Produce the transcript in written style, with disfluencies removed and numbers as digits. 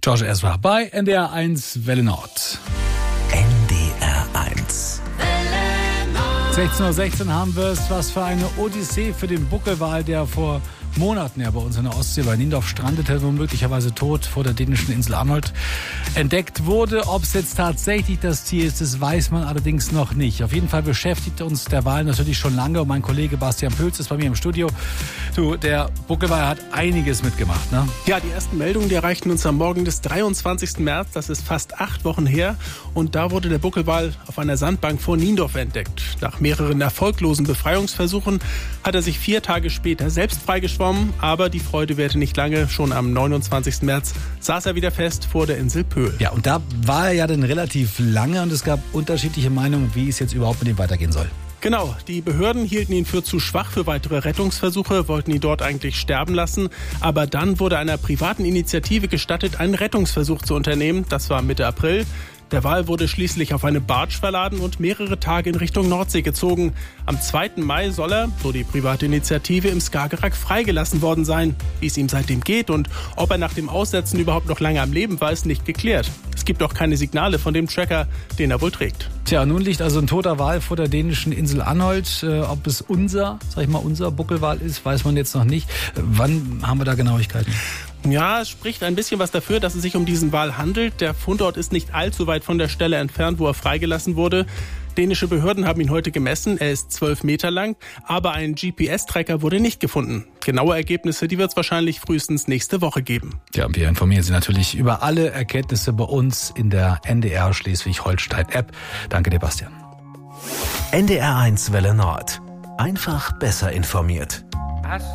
George Ezra bei NDR 1 Welle Nord. NDR 1. 16:16 Uhr haben wir es. Was für eine Odyssee für den Buckelwal, der vor Monaten ja bei uns in der Ostsee bei Niendorf strandete und möglicherweise tot vor der dänischen Insel Anholt entdeckt wurde. Ob es jetzt tatsächlich das Tier ist, das weiß man allerdings noch nicht. Auf jeden Fall beschäftigt uns der Wal natürlich schon lange und mein Kollege Bastian Pölz ist bei mir im Studio. Du, der Buckelwal hat einiges mitgemacht, ne? Ja, die ersten Meldungen, die erreichten uns am Morgen des 23. März. Das ist fast 8 Wochen her. Und da wurde der Buckelwal auf einer Sandbank vor Niendorf entdeckt. Nach mehreren erfolglosen Befreiungsversuchen hat er sich 4 Tage später selbst freigeschwommen. Aber die Freude währte nicht lange. Schon am 29. März saß er wieder fest vor der Insel Pöhl. Ja, und da war er ja dann relativ lange und es gab unterschiedliche Meinungen, wie es jetzt überhaupt mit ihm weitergehen soll. Genau, die Behörden hielten ihn für zu schwach für weitere Rettungsversuche, wollten ihn dort eigentlich sterben lassen. Aber dann wurde einer privaten Initiative gestattet, einen Rettungsversuch zu unternehmen. Das war Mitte April. Der Wal wurde schließlich auf eine Barge verladen und mehrere Tage in Richtung Nordsee gezogen. Am 2. Mai soll er, so die private Initiative, im Skagerrak freigelassen worden sein. Wie es ihm seitdem geht und ob er nach dem Aussetzen überhaupt noch lange am Leben war, ist nicht geklärt. Es gibt auch keine Signale von dem Tracker, den er wohl trägt. Tja, nun liegt also ein toter Wal vor der dänischen Insel Anholt. Ob es unser Buckelwal ist, weiß man jetzt noch nicht. Wann haben wir da Genauigkeiten? Ja, es spricht ein bisschen was dafür, dass es sich um diesen Wal handelt. Der Fundort ist nicht allzu weit von der Stelle entfernt, wo er freigelassen wurde. Dänische Behörden haben ihn heute gemessen. Er ist 12 Meter lang, aber ein GPS-Tracker wurde nicht gefunden. Genaue Ergebnisse, die wird es wahrscheinlich frühestens nächste Woche geben. Ja, und wir informieren Sie natürlich über alle Erkenntnisse bei uns in der NDR Schleswig-Holstein-App. Danke dir, Bastian. NDR 1 Welle Nord. Einfach besser informiert.